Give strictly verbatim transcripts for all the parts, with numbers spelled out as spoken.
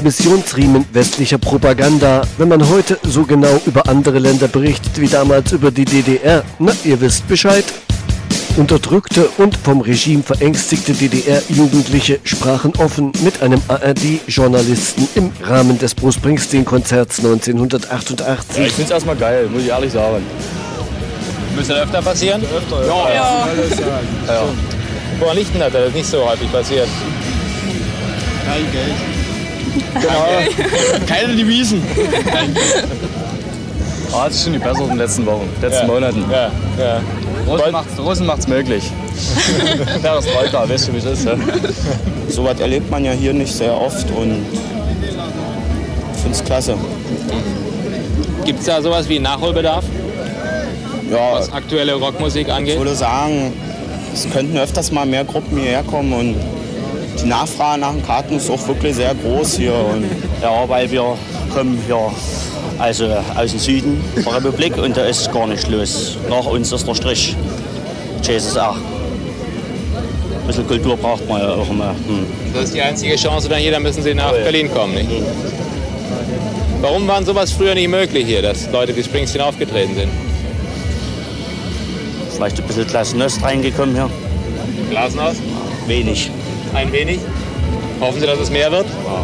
Transmissionsriemen westlicher Propaganda, wenn man heute so genau über andere Länder berichtet wie damals über die D D R. Na, ihr wisst Bescheid. Unterdrückte und vom Regime verängstigte D D R-Jugendliche sprachen offen mit einem A R D-Journalisten im Rahmen des Bruce Springsteen-Konzerts neunzehnhundertachtundachtzig. Ja, ich find's erstmal geil, muss ich ehrlich sagen. Müsste das öfter passieren? Öfter, ja. ja. ja. ja. ja. Woran liegt denn das, dass das nicht so häufig passiert? Kein Geld. Genau. Keine Devisen. Kein Geld. Ah, das ist schon die besseren in den letzten Wochen, letzten ja. Monaten. Ja, ja. Russen macht's, Russen macht's möglich. Der ist weiter, weißt du, wie es ist. Ja? So was erlebt man ja hier nicht sehr oft und ich finde es klasse. Gibt es da sowas wie Nachholbedarf? Ja, was aktuelle Rockmusik angeht? Ich würde sagen, es könnten öfters mal mehr Gruppen hierher kommen und die Nachfrage nach den Karten ist auch wirklich sehr groß hier. Und ja, weil wir kommen hier also aus dem Süden der Republik und da ist gar nicht los. Nach uns ist der Strich. J S S R. Ein bisschen Kultur braucht man ja auch immer. Hm. Das ist die einzige Chance, dann hier, dann müssen Sie nach Berlin kommen, nicht? Hm. Warum war sowas früher nicht möglich hier, dass Leute wie Springsteen aufgetreten sind? Vielleicht ein bisschen Glasnost reingekommen hier. Glasnost? Wenig. Ein wenig? Hoffen Sie, dass es mehr wird? Ja.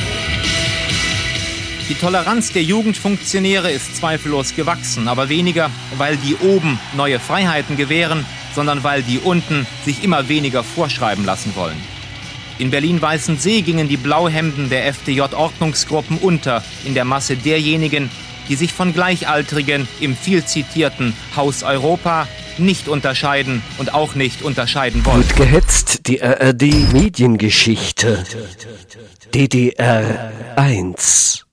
Die Toleranz der Jugendfunktionäre ist zweifellos gewachsen, aber weniger, weil die oben neue Freiheiten gewähren, sondern weil die unten sich immer weniger vorschreiben lassen wollen. In Berlin-Weißensee gingen die Blauhemden der F D J-Ordnungsgruppen unter in der Masse derjenigen, die sich von Gleichaltrigen im viel zitierten Haus Europa nicht unterscheiden und auch nicht unterscheiden wollen. Gut gehetzt, die A R D-Mediengeschichte. D D R eins.